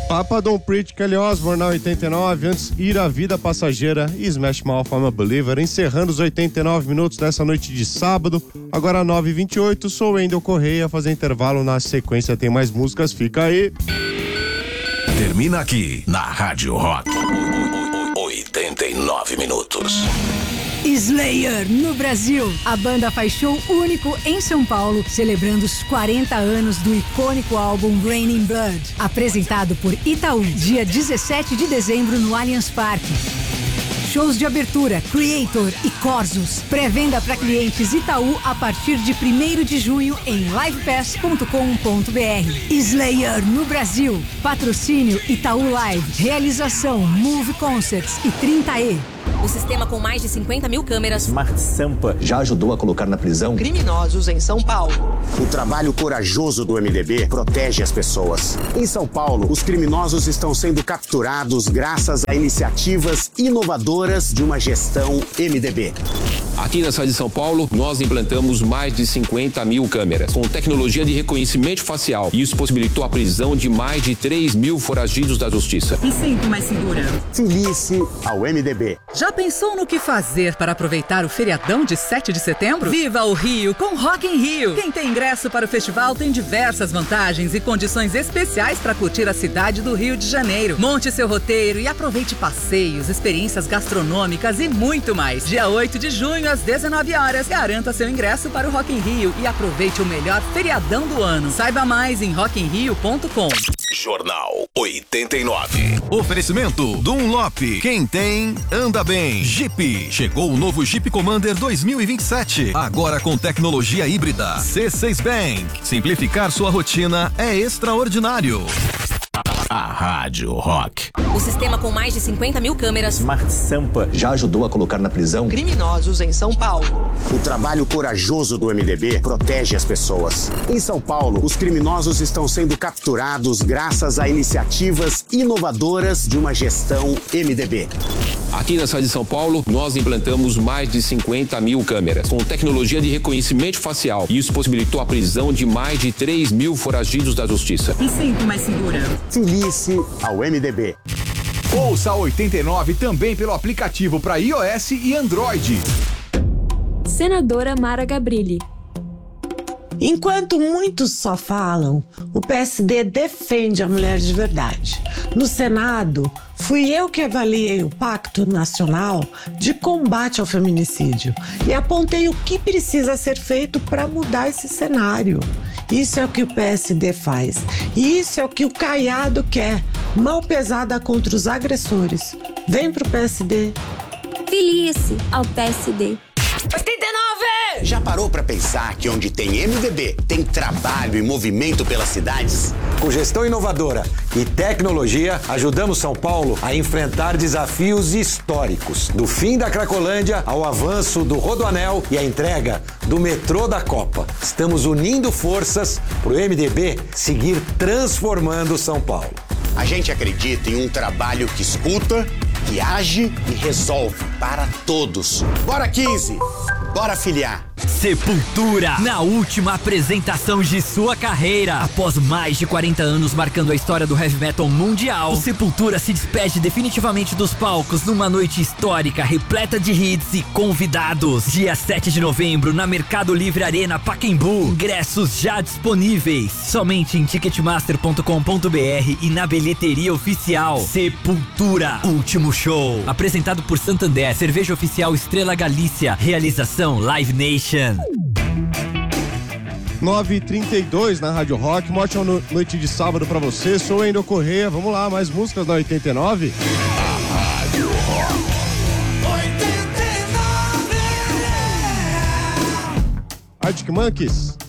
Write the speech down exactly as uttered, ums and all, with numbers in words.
Papa Don't Preach, Kelly Osbourne na oitenta e nove, antes Ir a Vida Passageira e Smash Mouth, I'm a Believer, encerrando os oitenta e nove minutos dessa noite de sábado. Agora nove e vinte e oito, sou Wendel Correia, fazer intervalo, na sequência tem mais músicas, fica aí. Termina aqui na Rádio Rock. oitenta e nove minutos. Slayer no Brasil. A banda faz show único em São Paulo, celebrando os quarenta anos do icônico álbum Raining Blood. Apresentado por Itaú, dia dezessete de dezembro no Allianz Parque. Shows de abertura, Creator e Corsos. Pré-venda para clientes Itaú a partir de primeiro de junho em livepass ponto com ponto br. Slayer no Brasil. Patrocínio Itaú Live. Realização Move Concerts e trinta E. O sistema com mais de cinquenta mil câmeras Smart Sampa já ajudou a colocar na prisão criminosos em São Paulo. O trabalho corajoso do M D B protege as pessoas. Em São Paulo, os criminosos estão sendo capturados graças a iniciativas inovadoras de uma gestão M D B. Aqui na cidade de São Paulo, nós implantamos mais de cinquenta mil câmeras com tecnologia de reconhecimento facial. Isso possibilitou a prisão de mais de três mil foragidos da justiça. Me sinto mais segura. Filice ao M D B. Já pensou no que fazer para aproveitar o feriadão de sete de setembro? Viva o Rio com Rock in Rio! Quem tem ingresso para o festival tem diversas vantagens e condições especiais para curtir a cidade do Rio de Janeiro. Monte seu roteiro e aproveite passeios, experiências gastronômicas e muito mais. Dia oito de junho, às dezenove horas, garanta seu ingresso para o Rock in Rio e aproveite o melhor feriadão do ano. Saiba mais em rock in rio ponto com. Jornal oitenta e nove. Oferecimento Dunlop. Quem tem, anda bem. Jeep. Chegou o novo Jeep Commander dois mil e vinte e sete. Agora com tecnologia híbrida. C seis Bank. Simplificar sua rotina é extraordinário. A Rádio Rock. O sistema com mais de cinquenta mil câmeras Smart Sampa já ajudou a colocar na prisão criminosos em São Paulo. O trabalho corajoso do M D B protege as pessoas. Em São Paulo, os criminosos estão sendo capturados graças a iniciativas inovadoras de uma gestão M D B. Aqui na cidade de São Paulo, nós implantamos mais de cinquenta mil câmeras com tecnologia de reconhecimento facial. Isso possibilitou a prisão de mais de três mil foragidos da justiça. Me sinto mais segura. Filice ao M D B. Ouça a oitenta e nove também pelo aplicativo para iOS e Android. Senadora Mara Gabrilli. Enquanto muitos só falam, o P S D defende a mulher de verdade. No Senado, fui eu que avaliei o Pacto Nacional de Combate ao Feminicídio e apontei o que precisa ser feito para mudar esse cenário. Isso é o que o P S D faz. E isso é o que o Caiado quer. Mão pesada contra os agressores. Vem pro P S D. Filie-se ao P S D. oitenta e nove! Já parou pra pensar que onde tem M D B, tem trabalho e movimento pelas cidades? Com gestão inovadora e tecnologia, ajudamos São Paulo a enfrentar desafios históricos. Do fim da Cracolândia ao avanço do Rodoanel e a entrega do metrô da Copa. Estamos unindo forças pro M D B seguir transformando São Paulo. A gente acredita em um trabalho que escuta, que age e resolve para todos. Bora quinze! Bora filiar! Sepultura, na última apresentação de sua carreira. Após mais de quarenta anos marcando a história do heavy metal mundial, o Sepultura se despede definitivamente dos palcos numa noite histórica repleta de hits e convidados. Dia sete de novembro, na Mercado Livre Arena Pacaembu. Ingressos já disponíveis somente em ticketmaster ponto com ponto br e na bilheteria oficial. Sepultura, último show. Apresentado por Santander, cerveja oficial Estrela Galícia. Realização Live Nation. nove e trinta e dois na Rádio Rock. Uma ótima no- noite de sábado pra você. Sou Wendel Correia. Vamos lá, mais músicas na oitenta e nove. A Rádio Rock. Arctic Monkeys.